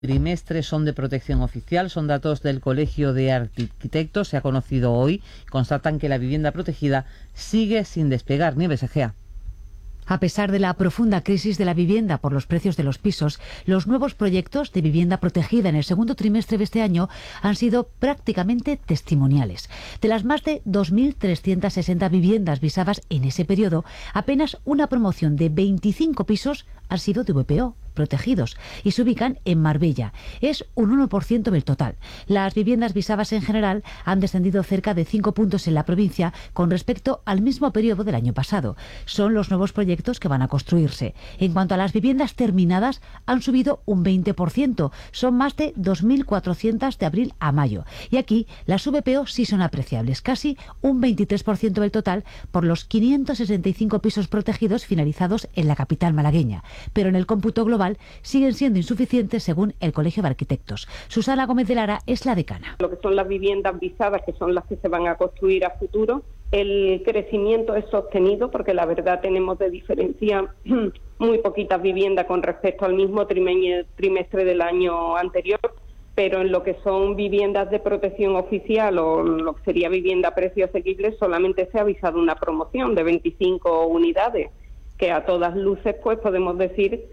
Trimestres son de protección oficial, son datos del Colegio de Arquitectos, se ha conocido hoy, constatan que la vivienda protegida sigue sin despegar. Nieves Egea. A pesar de la profunda crisis de la vivienda por los precios de los pisos, los nuevos proyectos de vivienda protegida en el segundo trimestre de este año han sido prácticamente testimoniales. De las más de 2.360 viviendas visadas en ese periodo, apenas una promoción de 25 pisos han sido de VPO protegidos y se ubican en Marbella. Es un 1% del total. Las viviendas visadas en general han descendido cerca de 5 puntos en la provincia con respecto al mismo periodo del año pasado. Son los nuevos proyectos que van a construirse. En cuanto a las viviendas terminadas, han subido un 20%. Son más de 2.400 de abril a mayo. Y aquí las VPO sí son apreciables, casi un 23% del total por los 565 pisos protegidos finalizados en la capital malagueña. Pero en el cómputo global siguen siendo insuficientes según el Colegio de Arquitectos. Susana Gómez de Lara es la decana. Lo que son las viviendas visadas, que son las que se van a construir a futuro, el crecimiento es sostenido porque la verdad tenemos de diferencia muy poquitas viviendas con respecto al mismo trimestre del año anterior, pero en lo que son viviendas de protección oficial o lo que sería vivienda a precio asequible solamente se ha avisado una promoción de 25 unidades, que a todas luces pues podemos decir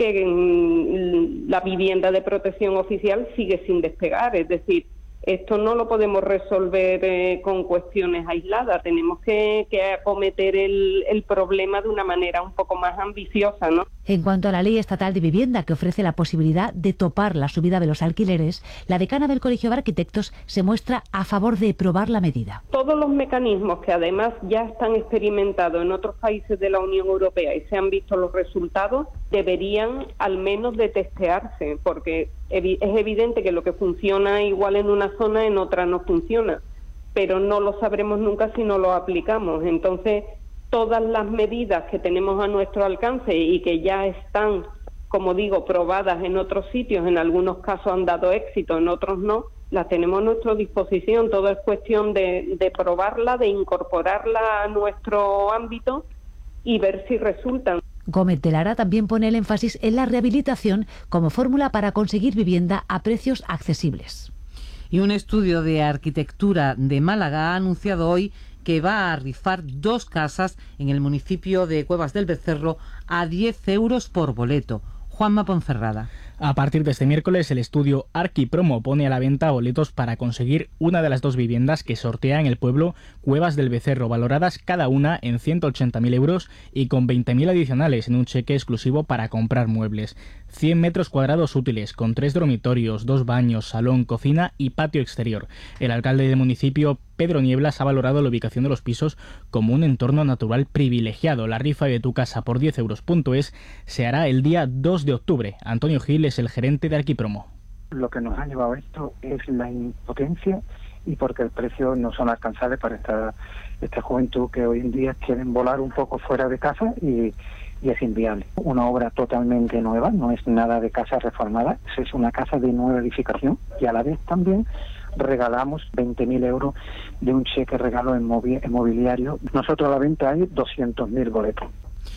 que la vivienda de protección oficial sigue sin despegar, es decir, esto no lo podemos resolver con cuestiones aisladas, tenemos que acometer el problema de una manera un poco más ambiciosa, ¿no? En cuanto a la ley estatal de vivienda, que ofrece la posibilidad de topar la subida de los alquileres, la decana del Colegio de Arquitectos se muestra a favor de probar la medida. Todos los mecanismos que además ya están experimentados en otros países de la Unión Europea y se han visto los resultados, deberían al menos de testearse, porque es evidente que lo que funciona igual en una zona, en otra no funciona, pero no lo sabremos nunca si no lo aplicamos. Entonces, todas las medidas que tenemos a nuestro alcance y que ya están, como digo, probadas en otros sitios, en algunos casos han dado éxito, en otros no, las tenemos a nuestra disposición. Todo es cuestión de probarla, de incorporarla a nuestro ámbito y ver si resultan. Gómez de Lara también pone el énfasis en la rehabilitación como fórmula para conseguir vivienda a precios accesibles. Y un estudio de arquitectura de Málaga ha anunciado hoy que va a rifar 2 casas en el municipio de Cuevas del Becerro a 10 euros por boleto. Juanma Ponferrada. A partir de este miércoles, el estudio Arquipromo pone a la venta boletos para conseguir una de las 2 viviendas que sortea en el pueblo Cuevas del Becerro, valoradas cada una en 180.000 euros y con 20.000 adicionales en un cheque exclusivo para comprar muebles. 100 metros cuadrados útiles, con 3 dormitorios, 2 baños, salón, cocina y patio exterior. El alcalde del municipio, Pedro Nieblas, ha valorado la ubicación de los pisos como un entorno natural privilegiado. La rifa de tu casa por 10 euros.es se hará el día 2 de octubre. Antonio Gil es el gerente de Arquipromo. Lo que nos ha llevado a esto es la impotencia y porque el precio no son alcanzables para esta juventud que hoy en día quieren volar un poco fuera de casa y es inviable. Una obra totalmente nueva, no es nada de casa reformada, es una casa de nueva edificación y a la vez también regalamos 20.000 euros de un cheque regalo inmobiliario. Nosotros a la venta hay 200.000 boletos.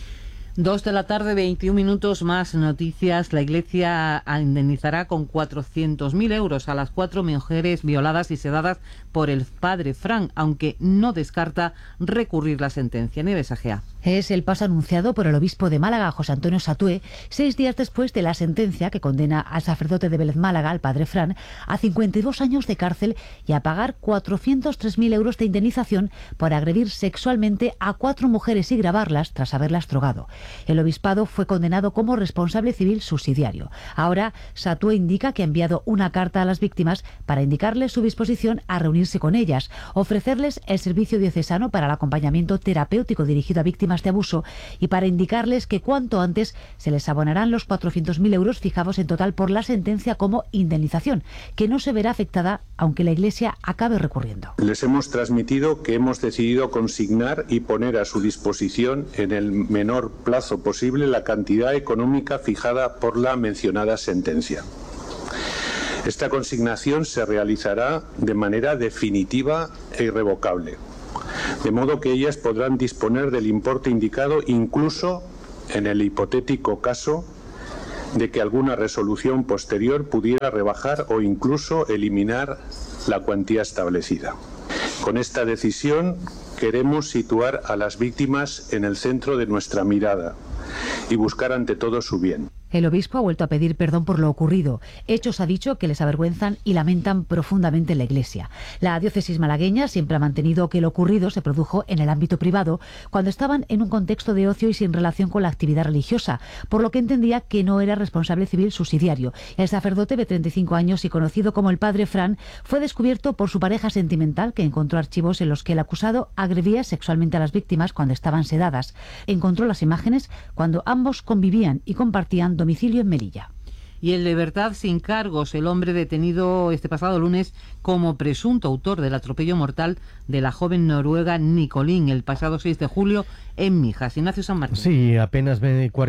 2 de la tarde, 21 minutos, más noticias. La Iglesia indemnizará con 400.000 euros a las 4 mujeres violadas y sedadas por el padre Fran, aunque no descarta recurrir la sentencia. Nieves Egea. Es el paso anunciado por el obispo de Málaga, José Antonio Satué, 6 días después de la sentencia que condena al sacerdote de Vélez Málaga, al padre Fran, a 52 años de cárcel y a pagar 403.000 euros de indemnización por agredir sexualmente a 4 mujeres y grabarlas tras haberlas drogado. El obispado fue condenado como responsable civil subsidiario. Ahora, Satué indica que ha enviado una carta a las víctimas para indicarles su disposición a reunirse con ellas, ofrecerles el servicio diocesano para el acompañamiento terapéutico dirigido a víctimas de abuso y para indicarles que cuanto antes se les abonarán los 400.000 euros fijados en total por la sentencia como indemnización, que no se verá afectada aunque la Iglesia acabe recurriendo. Les hemos transmitido que hemos decidido consignar y poner a su disposición en el menor plazo posible la cantidad económica fijada por la mencionada sentencia. Esta consignación se realizará de manera definitiva e irrevocable, de modo que ellas podrán disponer del importe indicado incluso en el hipotético caso de que alguna resolución posterior pudiera rebajar o incluso eliminar la cuantía establecida. Con esta decisión queremos situar a las víctimas en el centro de nuestra mirada y buscar ante todo su bien. El obispo ha vuelto a pedir perdón por lo ocurrido. Hechos, ha dicho, que les avergüenzan y lamentan profundamente la Iglesia. La diócesis malagueña siempre ha mantenido que lo ocurrido se produjo en el ámbito privado, cuando estaban en un contexto de ocio y sin relación con la actividad religiosa, por lo que entendía que no era responsable civil subsidiario. El sacerdote de 35 años y conocido como el padre Fran fue descubierto por su pareja sentimental, que encontró archivos en los que el acusado agredía sexualmente a las víctimas cuando estaban sedadas. Encontró las imágenes cuando ambos convivían y compartían domicilio en Melilla. Y en libertad sin cargos, el hombre detenido este pasado lunes como presunto autor del atropello mortal de la joven noruega Nicolín el pasado 6 de julio en Mijas. Ignacio San Martín. Sí, apenas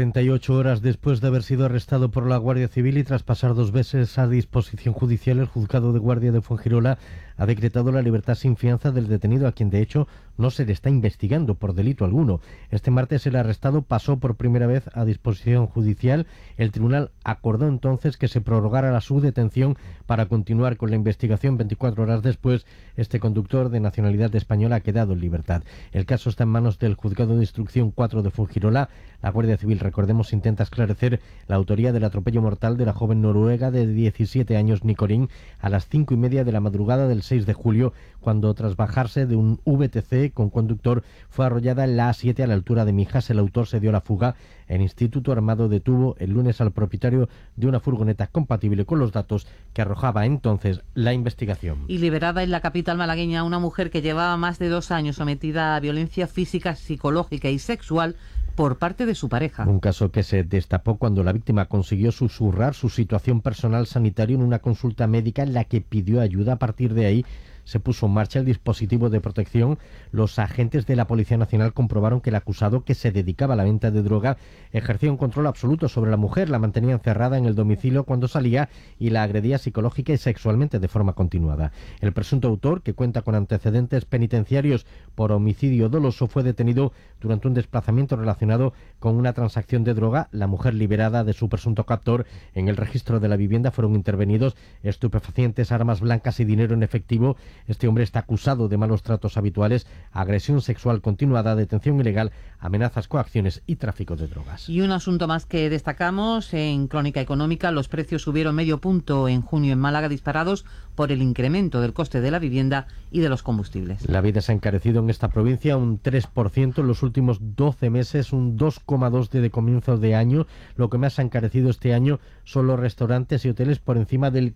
48 horas después de haber sido arrestado por la Guardia Civil y tras pasar 2 veces a disposición judicial, el juzgado de guardia de Fuengirola ha decretado la libertad sin fianza del detenido, a quien de hecho no se le está investigando por delito alguno. Este martes el arrestado pasó por primera vez a disposición judicial. El tribunal acordó entonces que se prorrogara su detención para continuar con la investigación. 24 horas después, este conductor de nacionalidad española ha quedado en libertad. El caso está en manos del Juzgado de Instrucción 4 de Fuengirola. La Guardia Civil, recordemos, intenta esclarecer la autoría del atropello mortal de la joven noruega de 17 años, Nicolín, a las 5:30 de la madrugada del 6 de julio, cuando tras bajarse de un VTC con conductor fue arrollada en la A7 a la altura de Mijas. El autor se dio a la fuga. El Instituto Armado detuvo el lunes al propietario de una furgoneta compatible con los datos que arrojaba entonces la investigación. Y liberada en la capital malagueña una mujer que llevaba más de 2 años sometida a violencia física, psicológica y sexual por parte de su pareja. Un caso que se destapó cuando la víctima consiguió susurrar su situación personal sanitaria en una consulta médica en la que pidió ayuda. A partir de ahí se puso en marcha el dispositivo de protección. Los agentes de la Policía Nacional comprobaron que el acusado, que se dedicaba a la venta de droga, ejercía un control absoluto sobre la mujer, la mantenía encerrada en el domicilio cuando salía y la agredía psicológica y sexualmente de forma continuada. El presunto autor, que cuenta con antecedentes penitenciarios por homicidio doloso, fue detenido durante un desplazamiento relacionado con una transacción de droga. La mujer, liberada de su presunto captor, en el registro de la vivienda fueron intervenidos estupefacientes, armas blancas y dinero en efectivo. Este hombre está acusado de malos tratos habituales, agresión sexual continuada, detención ilegal, amenazas, coacciones y tráfico de drogas. Y un asunto más que destacamos en Crónica Económica: los precios subieron medio punto en junio en Málaga, disparados por el incremento del coste de la vivienda y de los combustibles. La vida se ha encarecido en esta provincia un 3% en los últimos 12 meses, un 2,2% desde comienzos de año. Lo que más ha encarecido este año son los restaurantes y hoteles, por encima del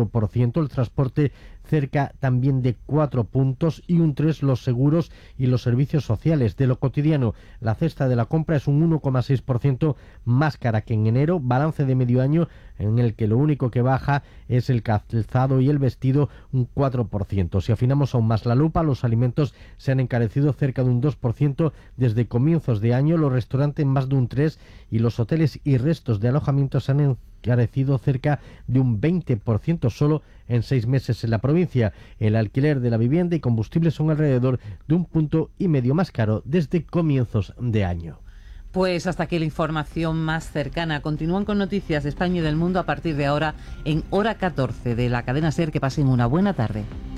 4%, el transporte cerca también de 4 puntos y un 3% los seguros y los servicios sociales. De lo cotidiano, la cesta de la compra es un 1,6% más cara que en enero, balance de medio año en el que lo único que baja es el calzado y el vestido, un 4%. Si afinamos aún más la lupa, los alimentos se han encarecido cerca de un 2% desde comienzos de año, los restaurantes más de un 3% y los hoteles y restos de alojamiento se han encarecido cerca de un 20% solo en 6 meses en la provincia. El alquiler de la vivienda y combustible son alrededor de 1,5 puntos más caro desde comienzos de año. Pues hasta aquí la información más cercana. Continúan con noticias de España y del mundo a partir de ahora en Hora 14 de la cadena SER. Que pasen una buena tarde.